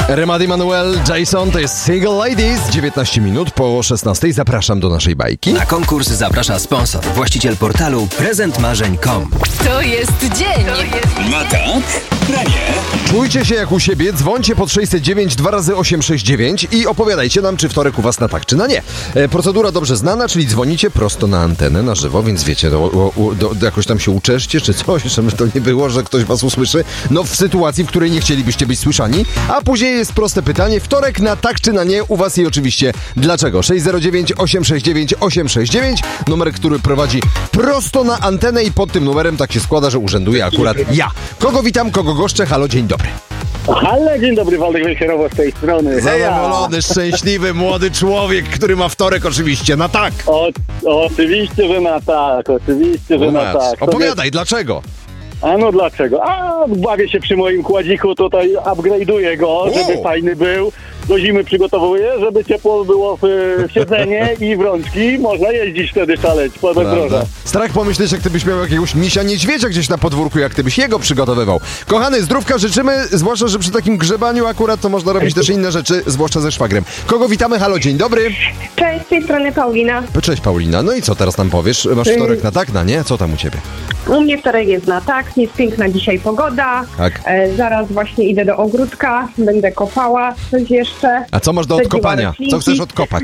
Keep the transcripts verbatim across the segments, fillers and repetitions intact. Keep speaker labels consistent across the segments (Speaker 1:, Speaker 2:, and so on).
Speaker 1: Remady Manuel, Jason, to jest Single Ladies. dziewiętnaście minut po szesnastej. Zapraszam do naszej bajki.
Speaker 2: Na konkurs zaprasza sponsor, właściciel portalu prezent marzeń kropka com.
Speaker 3: To jest dzień. To jest
Speaker 4: Na tak? Na nie?
Speaker 1: Czujcie się jak u siebie, dzwońcie pod sześćset dziewięć dwa razy osiem sześć dziewięć i opowiadajcie nam, czy wtorek u was na tak, czy na nie. E, procedura dobrze znana, czyli dzwonicie prosto na antenę, na żywo, więc wiecie, do, o, do, do, jakoś tam się uczeszcie, czy coś, żeby to nie było, że ktoś was usłyszy. No w sytuacji, w której nie chcielibyście być słyszani. A później jest proste pytanie, wtorek na tak, czy na nie u was i oczywiście dlaczego. sześć zero dziewięć osiem sześć dziewięć osiem sześć dziewięć, numer, który prowadzi prosto na antenę i pod tym numerem tak się składa, że urzęduję akurat ja. Kogo witam, kogo goszczę, halo, dzień dobry.
Speaker 5: Halo, dzień dobry, Waldek Wielkierowo z tej strony.
Speaker 1: Zadowolony, szczęśliwy, młody człowiek, który ma wtorek oczywiście na tak.
Speaker 5: O, oczywiście, że na tak, oczywiście, że na tak.
Speaker 1: Opowiadaj, dlaczego?
Speaker 5: A no dlaczego? A bawię się przy moim kładziku, tutaj upgrade'uję go,
Speaker 1: O!
Speaker 5: żeby fajny był. Do zimy przygotowuję, żeby ciepło było w, w siedzenie i w rączki. Można jeździć wtedy szaleć po bezdrożach.
Speaker 1: Strach pomyśleć, jak ty byś miał jakiegoś misia niedźwiedzia gdzieś na podwórku, jak ty byś jego przygotowywał. Kochany, zdrówka życzymy, zwłaszcza, że przy takim grzebaniu akurat to można robić też inne rzeczy, zwłaszcza ze szwagrem. Kogo witamy? Halo, dzień dobry.
Speaker 6: Cześć, z tej strony Paulina.
Speaker 1: Cześć Paulina, no i co teraz nam powiesz? Masz wtorek na tak, na nie? Co tam u ciebie?
Speaker 6: U mnie wtorek jest na tak, jest piękna dzisiaj pogoda.
Speaker 1: Tak.
Speaker 6: E, zaraz właśnie idę do ogródka, będę kopała coś jeszcze.
Speaker 1: A co masz do
Speaker 6: Sadziła
Speaker 1: odkopania?
Speaker 6: roślinki.
Speaker 1: Co chcesz odkopać?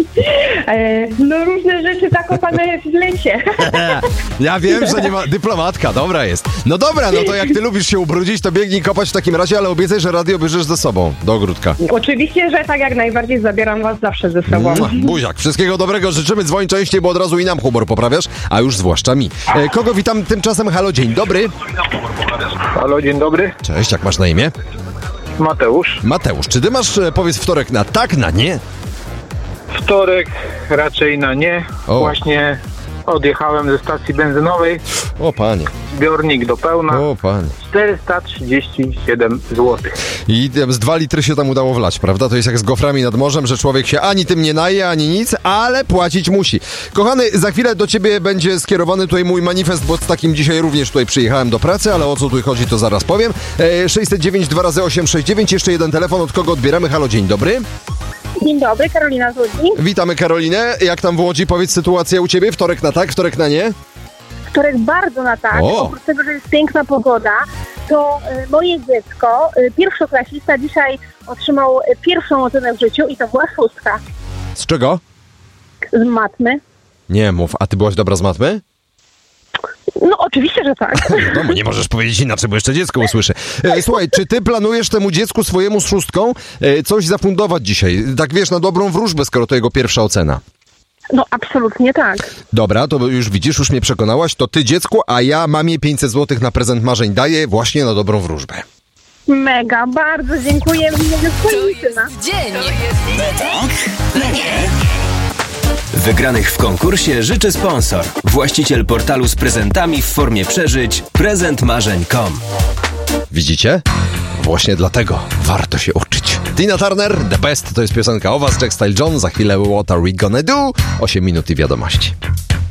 Speaker 6: E, no różne rzeczy zakopane w lecie.
Speaker 1: Ja wiem, że nie ma... Dyplomatka, dobra jest. No dobra, no to jak ty lubisz się ubrudzić, to biegnij kopać w takim razie, ale obiecaj, że radio bierzesz ze sobą do ogródka.
Speaker 6: Oczywiście, że tak, jak najbardziej zabieram was zawsze ze sobą.
Speaker 1: Mua, buziak, wszystkiego dobrego życzymy, dzwoń częściej, bo od razu i nam humor poprawiasz, a już zwłaszcza mi. E, kogo witam tymczasem? Halo, dzień dobry.
Speaker 7: Halo, dzień dobry.
Speaker 1: Cześć, jak masz na imię?
Speaker 7: Mateusz.
Speaker 1: Mateusz, czy ty masz, e, powiedz, wtorek na tak, na nie?
Speaker 7: Wtorek raczej na nie.
Speaker 1: O.
Speaker 7: Właśnie odjechałem ze stacji benzynowej.
Speaker 1: O panie,
Speaker 7: Zbiornik do pełna.
Speaker 1: o panie.
Speaker 7: czterysta trzydzieści siedem złotych.
Speaker 1: I z dwa litry się tam udało wlać, prawda? To jest jak z goframi nad morzem, że człowiek się ani tym nie naje, ani nic, ale płacić musi. Kochany, za chwilę do ciebie będzie skierowany tutaj mój manifest, bo z takim dzisiaj również tutaj przyjechałem do pracy, ale o co tu chodzi, to zaraz powiem. E, sześćset dziewięć dwa razy osiem sześć dziewięć, jeszcze jeden telefon, od kogo odbieramy? Halo, dzień dobry.
Speaker 6: Dzień dobry, Karolina z Łodzi.
Speaker 1: Witamy Karolinę. Jak tam w Łodzi? Powiedz, sytuacja u ciebie? Wtorek na tak, wtorek na nie?
Speaker 8: Wtorek bardzo na tak,
Speaker 1: O.
Speaker 8: oprócz tego, że jest piękna pogoda, to y, moje dziecko, y, pierwszoklasista, dzisiaj otrzymał y, pierwszą ocenę w życiu i to była szóstka
Speaker 1: Z czego?
Speaker 8: z matmy.
Speaker 1: Nie mów, a ty byłaś dobra z matmy?
Speaker 8: No oczywiście, że tak.
Speaker 1: No, nie możesz powiedzieć inaczej, bo jeszcze dziecko usłyszy. E, słuchaj, czy ty planujesz temu dziecku swojemu z szóstką e, coś zafundować dzisiaj? Tak wiesz, na dobrą wróżbę, skoro to jego pierwsza ocena.
Speaker 8: No absolutnie tak.
Speaker 1: Dobra, to już widzisz, już mnie przekonałaś, to ty dziecku, a ja mamie pięćset złotych na prezent marzeń daję właśnie na dobrą wróżbę.
Speaker 8: Mega, bardzo dziękuję w imieniu
Speaker 3: To
Speaker 8: swojego syna.
Speaker 3: jest dzień.
Speaker 4: Na tak? Na nie?
Speaker 2: Wygranych w konkursie życzy sponsor, właściciel portalu z prezentami w formie przeżyć prezent marzeń kropka com.
Speaker 1: Widzicie? Właśnie dlatego warto się uczyć. Tina Turner, The Best, to jest piosenka o was, Jack Style John, za chwilę What Are We Gonna Do? osiem minut i wiadomości.